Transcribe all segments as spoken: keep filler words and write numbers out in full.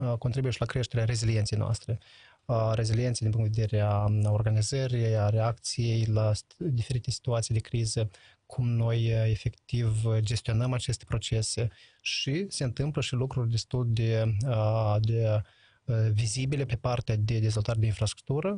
contribuie și la creșterea rezilienței noastre. Rezilienței din punct de vedere a organizării, a reacției la diferite situații de criză, cum noi efectiv gestionăm aceste procese și se întâmplă și lucruri destul de, de vizibile pe partea de dezvoltare de infrastructură.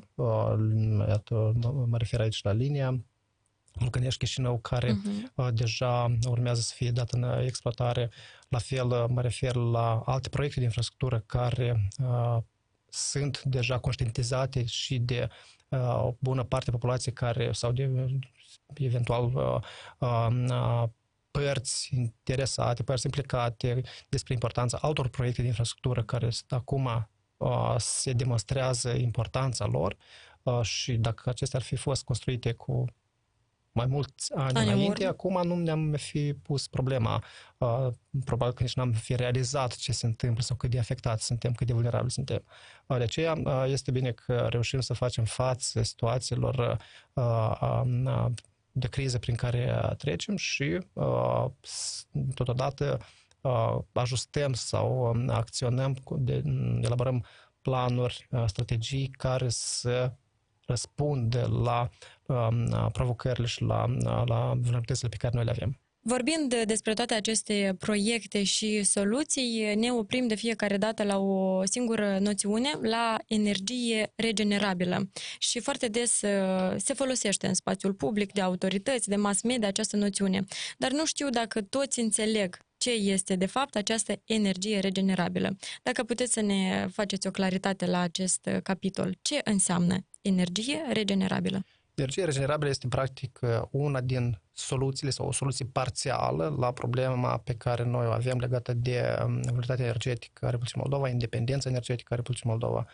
Iată, mă refer aici la linia Lucănești-Chișinău, care uh-huh. deja urmează să fie dată în exploatare. La fel, mă refer la alte proiecte de infrastructură care uh, sunt deja conștientizate și de uh, o bună parte a populației care, sau de eventual uh, uh, părți interesate, părți implicate despre importanța altor proiecte de infrastructură care acum uh, se demonstrează importanța lor uh, și dacă acestea ar fi fost construite cu mai mulți ani Ani înainte, urmă. acum nu ne-am fi pus problema. Uh, probabil că nici n-am fi realizat ce se întâmplă sau cât de afectați suntem, cât de vulnerabili suntem. Uh, de aceea uh, este bine că reușim să facem față situațiilor uh, uh, de criză prin care trecem și uh, totodată uh, ajustăm sau acționăm, de, elaborăm planuri, uh, strategii care să răspunde la uh, provocările și la, la vulnerabilitățile pe care noi le avem. Vorbind despre toate aceste proiecte și soluții, ne oprim de fiecare dată la o singură noțiune, la energie regenerabilă. Și foarte des se folosește în spațiul public, de autorități, de mass media această noțiune. Dar nu știu dacă toți înțeleg ce este de fapt această energie regenerabilă. Dacă puteți să ne faceți o claritate la acest capitol, ce înseamnă energie regenerabilă? Energia regenerabilă este practic una din soluțiile sau o soluție parțială la problema pe care noi o avem legată de vulnerabilitatea energetică a Republicii Moldova, independența energetică a Republicii Moldova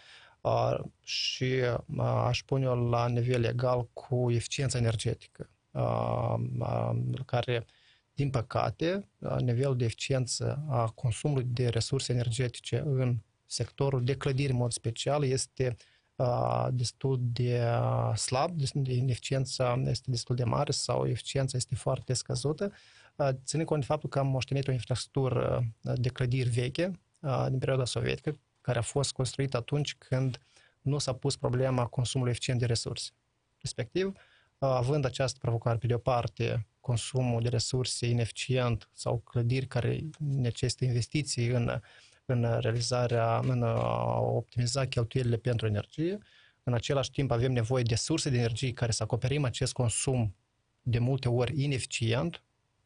și aș pune-o la nivel egal cu eficiența energetică, care, din păcate, nivelul de eficiență a consumului de resurse energetice în sectorul de clădiri, în mod special, este destul de slab, eficiența este destul de mare sau eficiența este foarte scăzută, ținând cont de faptul că am moștenit o infrastructură de clădiri veche din perioada sovietică, care a fost construită atunci când nu s-a pus problema consumului eficient de resurse. Respectiv, având această provocare, pe de o parte, consumul de resurse ineficient sau clădiri care necesită investiții în în realizarea, în a optimiza cheltuielile pentru energie. În același timp avem nevoie de surse de energie care să acoperim acest consum de multe ori ineficient.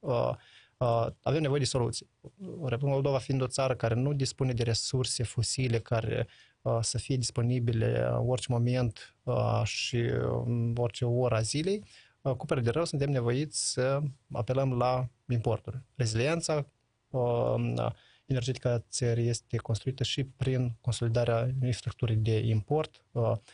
Avem nevoie de soluții. Republica Moldova fiind o țară care nu dispune de resurse fosile care să fie disponibile în orice moment și în orice oră a zilei, cu părere de rău suntem nevoiți să apelăm la importuri. Reziliența energetica țării este construită și prin consolidarea infrastructurii de import,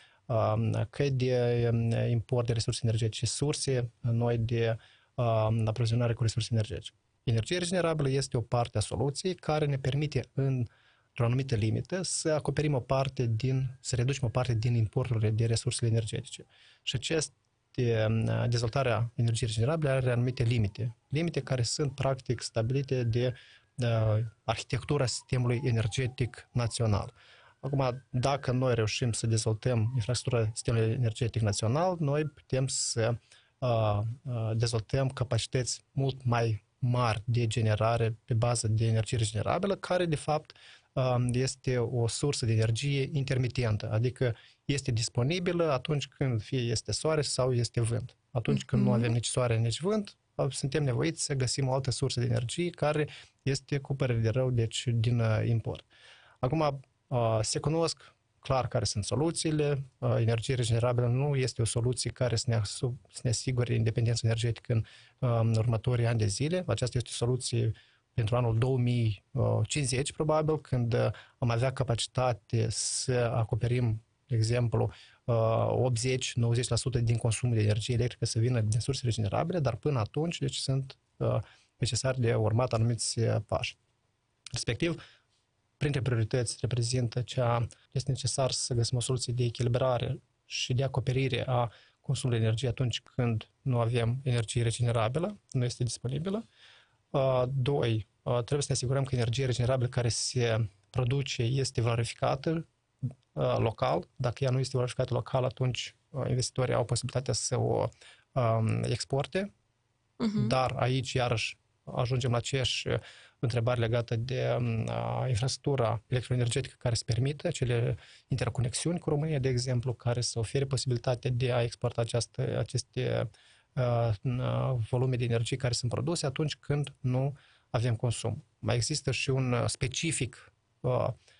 că de import de resurse energetice, surse noi de aprovizionare cu resurse energetice. Energia regenerabilă este o parte a soluției care ne permite în o anumită limită să acoperim o parte din, să reducem o parte din importurile de resurse energetice. Și acest dezvoltarea energiei regenerabile are anumite limite. Limite care sunt practic stabilite de arhitectura sistemului energetic național. Acum, dacă noi reușim să dezvoltăm infrastructura sistemului energetic național, noi putem să uh, dezvoltăm capacități mult mai mari de generare pe bază de energie regenerabilă, care, de fapt, uh, este o sursă de energie intermitentă, adică este disponibilă atunci când fie este soare sau este vânt. Atunci când mm-hmm. nu avem nici soare, nici vânt, suntem nevoiți să găsim o altă sursă de energie care este cu părere de rău, deci din import. Acum, se cunosc clar care sunt soluțiile. Energie regenerabilă nu este o soluție care să ne, să ne asigure independența energetică în, în următorii ani de zile. Aceasta este o soluție pentru anul două mii cincizeci, probabil, când am avea capacitate să acoperim, de exemplu, optzeci-nouăzeci la sută din consumul de energie electrică să vină din surse regenerabile, dar până atunci deci, sunt necesari de urmat anumiți pași. Respectiv, printre priorități reprezintă cea este necesar să găsim o soluție de echilibrare și de acoperire a consumului de energie atunci când nu avem energie regenerabilă, nu este disponibilă. Doi, trebuie să ne asigurăm că energia regenerabilă care se produce este valorificată uh, local. Dacă ea nu este valorificată local, atunci uh, investitorii au posibilitatea să o um, exporte. Uh-huh. Dar aici, iarăși, ajungem la aceeași întrebare legată de uh, infrastructura electroenergetică care să permită acele interconexiuni cu România, de exemplu, care să ofere posibilitatea de a exporta această, aceste uh, volume de energie care sunt produse atunci când nu avem consum. Mai există și un specific uh,